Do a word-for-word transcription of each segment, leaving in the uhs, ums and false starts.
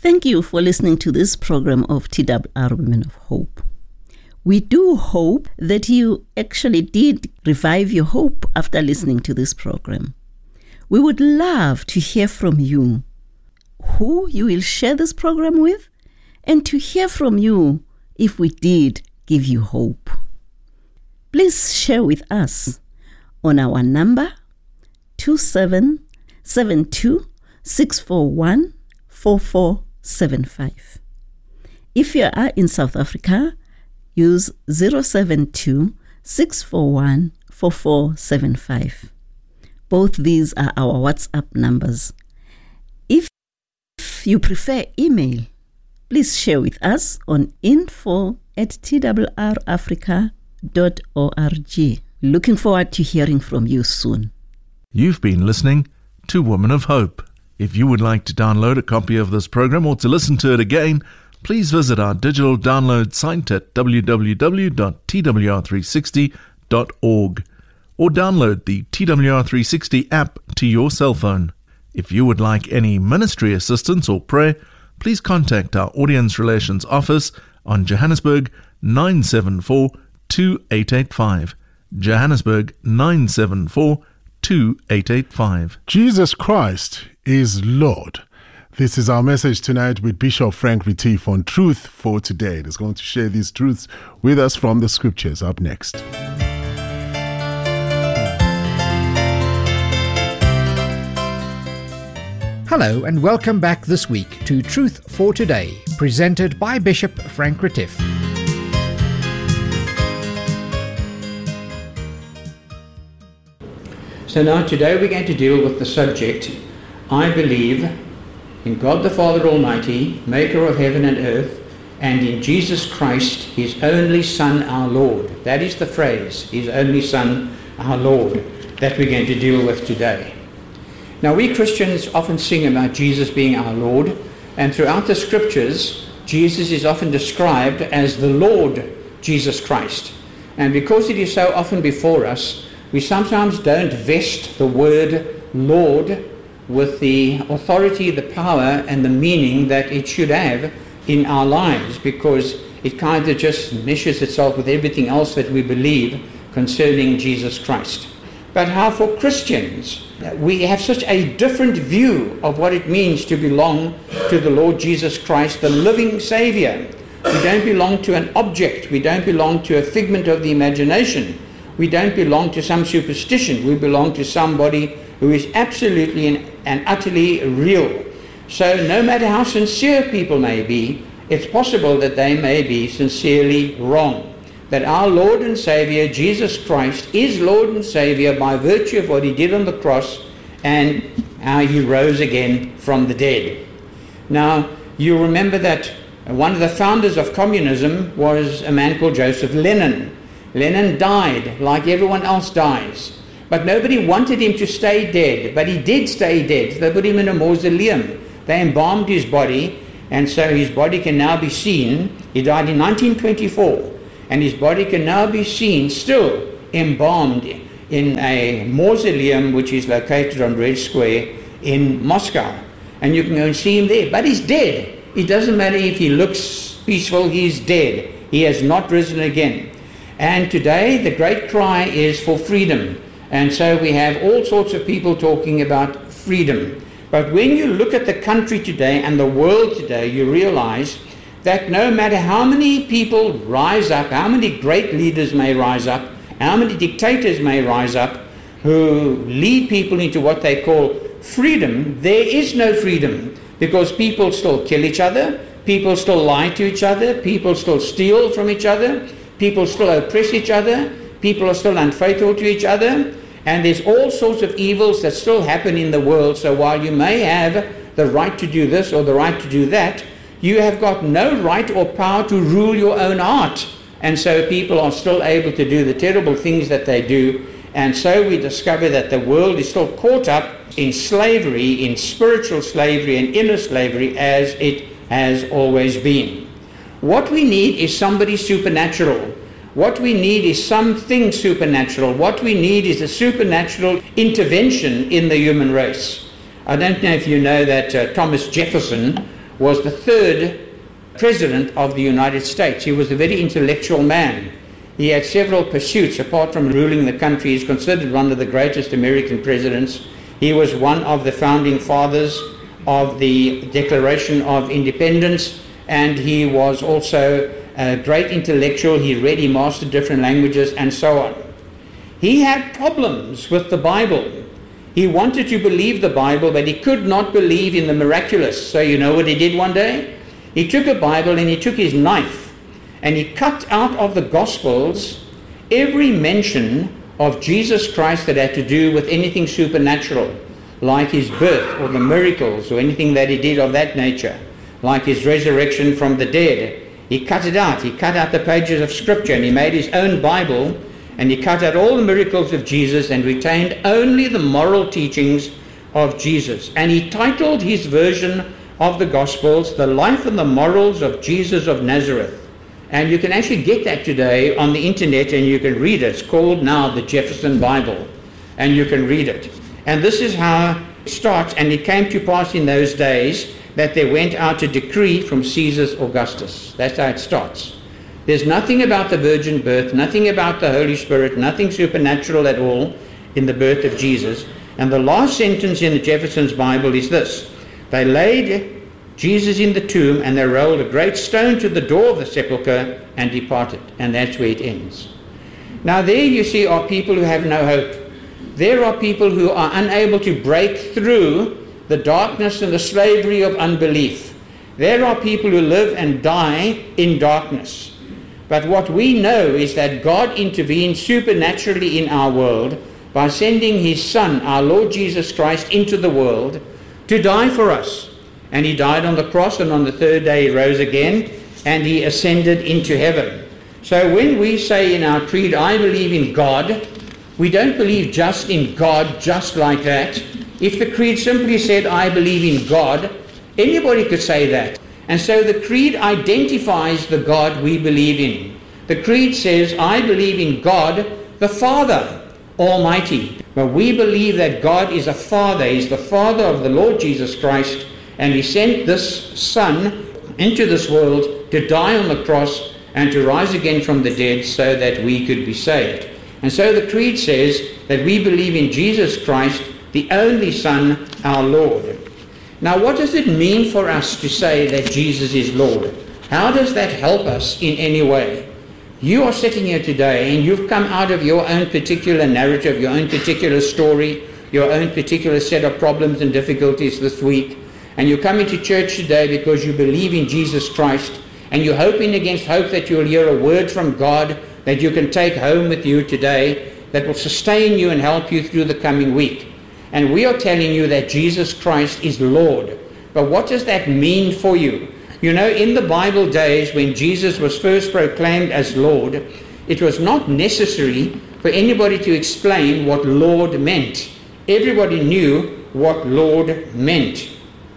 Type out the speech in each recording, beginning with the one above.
Thank you for listening to this program of T W R Women of Hope. We do hope that you actually did revive your hope after listening to this program. We would love to hear from you, who you will share this program with, and to hear from you if we did give you hope. Please share with us on our number two seven seven two, six four one, four four seven five. If you are in South Africa, use zero seven two, six four one, four four seven five. Both these are our WhatsApp numbers. If you prefer email, please share with us on info at t w r africa dot org. Looking forward to hearing from you soon. You've been listening to Women of Hope. If you would like to download a copy of this program or to listen to it again, please visit our digital download site at w w w dot t w r three sixty dot org or download the T W R three sixty app to your cell phone. If you would like any ministry assistance or prayer, please contact our Audience Relations Office on Johannesburg nine seven four, two eight eight five. Johannesburg nine seven four, two eight eight five. Jesus Christ is Lord. This is our message tonight with Bishop Frank Retief on Truth for Today. He's going to share these truths with us from the scriptures. Up next. Hello and welcome back this week to Truth for Today, presented by Bishop Frank Retief. So now today we're going to deal with the subject, I believe in God the Father Almighty, maker of heaven and earth, and in Jesus Christ, his only Son, our Lord. That is the phrase, his only Son, our Lord, that we're going to deal with today. Now we Christians often sing about Jesus being our Lord, and throughout the scriptures, Jesus is often described as the Lord Jesus Christ. And because it is so often before us, we sometimes don't vest the word Lord with the authority, the power, and the meaning that it should have in our lives, because it kind of just meshes itself with everything else that we believe concerning Jesus Christ. But how for Christians, we have such a different view of what it means to belong to the Lord Jesus Christ, the living Savior. We don't belong to an object. We don't belong to a figment of the imagination. We don't belong to some superstition. We belong to somebody who is absolutely and utterly real. So no matter how sincere people may be, it's possible that they may be sincerely wrong. That our Lord and Savior, Jesus Christ, is Lord and Savior by virtue of what he did on the cross and how he rose again from the dead. Now, you remember that one of the founders of communism was a man called Joseph Lenin. Lenin died like everyone else dies. But nobody wanted him to stay dead. But he did stay dead. They put him in a mausoleum. They embalmed his body. And so his body can now be seen. He died in nineteen twenty-four. And his body can now be seen still embalmed in a mausoleum which is located on Red Square in Moscow. And you can go and see him there. But he's dead. It doesn't matter if he looks peaceful. He's dead. He has not risen again. And today the great cry is for freedom. And so we have all sorts of people talking about freedom. But when you look at the country today and the world today, you realize that no matter how many people rise up, how many great leaders may rise up, how many dictators may rise up, who lead people into what they call freedom, there is no freedom, because people still kill each other, people still lie to each other, people still steal from each other, people still oppress each other, people are still unfaithful to each other, and there's all sorts of evils that still happen in the world. So while you may have the right to do this or the right to do that, you have got no right or power to rule your own heart. And so people are still able to do the terrible things that they do. And so we discover that the world is still caught up in slavery, in spiritual slavery and inner slavery, as it has always been. What we need is somebody supernatural. What we need is something supernatural. What we need is a supernatural intervention in the human race. I don't know if you know that uh, Thomas Jefferson was the third president of the United States. He was a very intellectual man. He had several pursuits. Apart from ruling the country, he's considered one of the greatest American presidents. He was one of the founding fathers of the Declaration of Independence, and he was also a great intellectual. He read, he mastered different languages, and so on. He had problems with the Bible. He wanted to believe the Bible, but he could not believe in the miraculous. So you know what he did one day? He took a Bible and he took his knife and he cut out of the Gospels every mention of Jesus Christ that had to do with anything supernatural, like his birth or the miracles or anything that he did of that nature, like his resurrection from the dead. He cut it out. He cut out the pages of Scripture and he made his own Bible, and he cut out all the miracles of Jesus and retained only the moral teachings of Jesus. And he titled his version of the Gospels, The Life and the Morals of Jesus of Nazareth. And you can actually get that today on the internet and you can read it. It's called now the Jefferson Bible, and you can read it. And this is how it starts. And it came to pass in those days that there went out a decree from Caesar Augustus. That's how it starts. There's nothing about the virgin birth, nothing about the Holy Spirit, nothing supernatural at all in the birth of Jesus. And the last sentence in the Jefferson's Bible is this: they laid Jesus in the tomb and they rolled a great stone to the door of the sepulchre and departed. And that's where it ends. Now there you see are people who have no hope. There are people who are unable to break through the darkness and the slavery of unbelief. There are people who live and die in darkness. But what we know is that God intervened supernaturally in our world by sending his Son, our Lord Jesus Christ, into the world to die for us. And he died on the cross, and on the third day he rose again, and he ascended into heaven. So when we say in our creed, I believe in God, we don't believe just in God just like that. If the creed simply said, I believe in God, anybody could say that. And so the creed identifies the God we believe in. The creed says, I believe in God, the Father Almighty. But we believe that God is a Father. He's the Father of the Lord Jesus Christ, and he sent this Son into this world to die on the cross and to rise again from the dead so that we could be saved. And so the creed says that we believe in Jesus Christ, the only Son, our Lord. Now, what does it mean for us to say that Jesus is Lord? How does that help us in any way? You are sitting here today and you've come out of your own particular narrative, your own particular story, your own particular set of problems and difficulties this week. And you're coming to church today because you believe in Jesus Christ, and you're hoping against hope that you'll hear a word from God that you can take home with you today that will sustain you and help you through the coming week. And we are telling you that Jesus Christ is Lord. But what does that mean for you? You know, in the Bible days when Jesus was first proclaimed as Lord, it was not necessary for anybody to explain what Lord meant. Everybody knew what Lord meant.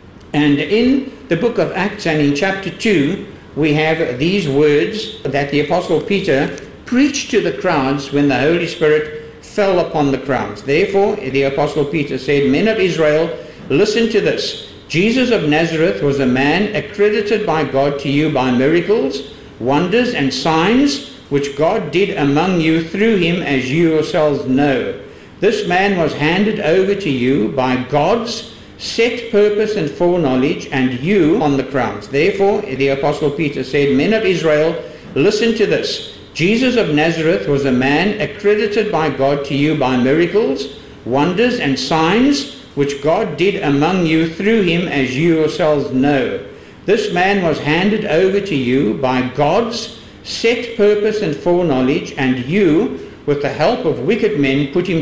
And in the book of Acts and in chapter two, we have these words that the Apostle Peter preached to the crowds when the Holy Spirit fell upon the crowds. Therefore, the Apostle Peter said, Men of Israel, listen to this. Jesus of Nazareth was a man accredited by God to you by miracles, wonders, and signs, which God did among you through him, as you yourselves know. This man was handed over to you by God's set purpose and foreknowledge, and you on the crowds. Therefore, the Apostle Peter said, Men of Israel, listen to this. Jesus of Nazareth was a man accredited by God to you by miracles, wonders, and signs, which God did among you through him, as you yourselves know. This man was handed over to you by God's set purpose and foreknowledge, and you, with the help of wicked men, put him